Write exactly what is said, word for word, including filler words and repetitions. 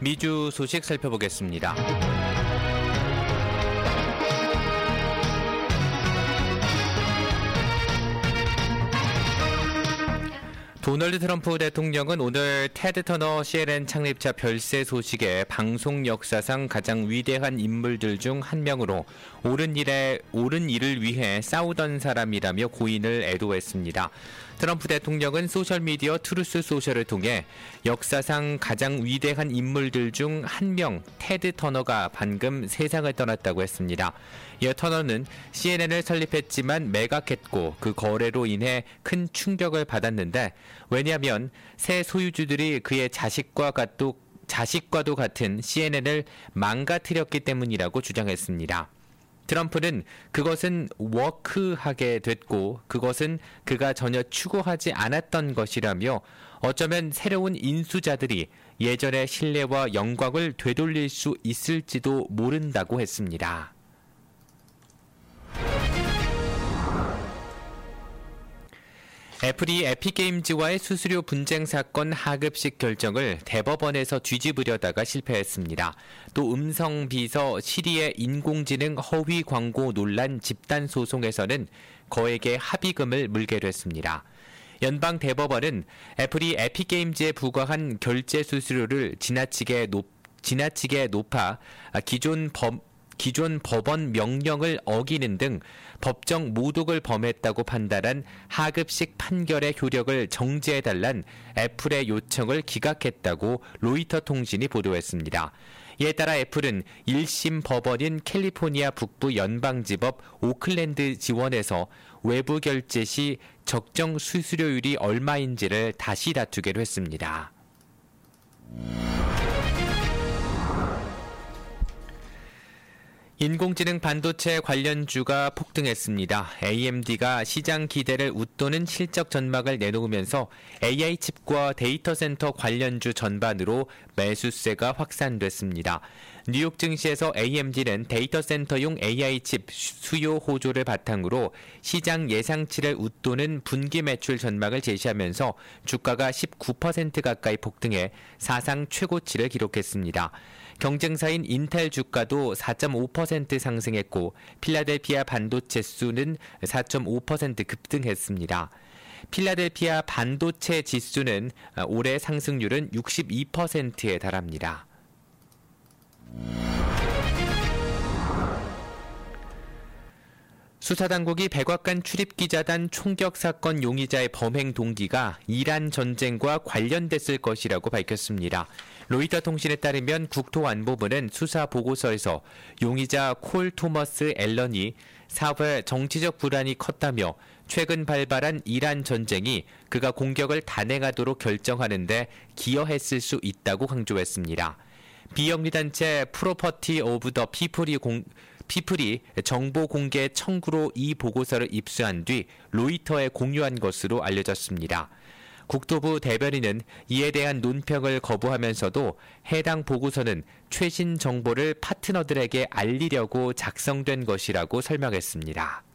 미주 소식 살펴보겠습니다. 도널드 트럼프 대통령은 오늘 테드 터너 씨엔엔 창립자 별세 소식에 방송 역사상 가장 위대한 인물들 중 한 명으로 옳은 일에 옳은 일을 위해 싸우던 사람이라며 고인을 애도했습니다. 트럼프 대통령은 소셜미디어 트루스 소셜을 통해 역사상 가장 위대한 인물들 중 한 명 테드 터너가 방금 세상을 떠났다고 했습니다. 이어 터너는 씨엔엔을 설립했지만 매각했고 그 거래로 인해 큰 충격을 받았는데 왜냐하면 새 소유주들이 그의 자식과 같도, 자식과도 같은 씨엔엔을 망가뜨렸기 때문이라고 주장했습니다. 트럼프는 그것은 워크하게 됐고 그것은 그가 전혀 추구하지 않았던 것이라며 어쩌면 새로운 인수자들이 예전의 신뢰와 영광을 되돌릴 수 있을지도 모른다고 했습니다. 애플이 에픽게임즈와의 수수료 분쟁 사건 하급식 결정을 대법원에서 뒤집으려다가 실패했습니다. 또 음성 비서 시리의 인공지능 허위 광고 논란 집단 소송에서는 거액의 합의금을 물게 됐습니다. 연방 대법원은 애플이 에픽게임즈에 부과한 결제 수수료를 지나치게 높, 지나치게 높아 기존 법 기존 법원 명령을 어기는 등 법정 모독을 범했다고 판단한 하급식 판결의 효력을 정지해달란 애플의 요청을 기각했다고 로이터 통신이 보도했습니다. 이에 따라 애플은 일 심 법원인 캘리포니아 북부 연방지법 오클랜드 지원에서 외부 결제 시 적정 수수료율이 얼마인지를 다시 다투기로 했습니다. 인공지능 반도체 관련주가 폭등했습니다. 에이엠디가 시장 기대를 웃도는 실적 전망을 내놓으면서 에이아이 칩과 데이터 센터 관련주 전반으로 매수세가 확산됐습니다. 뉴욕 증시에서 에이엠디는 데이터 센터용 에이아이 칩 수요 호조를 바탕으로 시장 예상치를 웃도는 분기 매출 전망을 제시하면서 주가가 십구 퍼센트 가까이 폭등해 사상 최고치를 기록했습니다. 경쟁사인 인텔 주가도 사 점 오 퍼센트 상승했고 필라델피아 반도체 수는 사 점 오 퍼센트 급등했습니다. 필라델피아 반도체 지수는 올해 상승률은 육십이 퍼센트에 달합니다. 수사당국이 백악관 출입기자단 총격 사건 용의자의 범행 동기가 이란 전쟁과 관련됐을 것이라고 밝혔습니다. 로이터 통신에 따르면 국토안보부는 수사 보고서에서 용의자 콜 토머스 앨런이 사회 정치적 불안이 컸다며 최근 발발한 이란 전쟁이 그가 공격을 단행하도록 결정하는데 기여했을 수 있다고 강조했습니다. 비영리단체 프로퍼티 오브 더 피플이 공 피플이 정보 공개 청구로 이 보고서를 입수한 뒤 로이터에 공유한 것으로 알려졌습니다. 국토부 대변인은 이에 대한 논평을 거부하면서도 해당 보고서는 최신 정보를 파트너들에게 알리려고 작성된 것이라고 설명했습니다.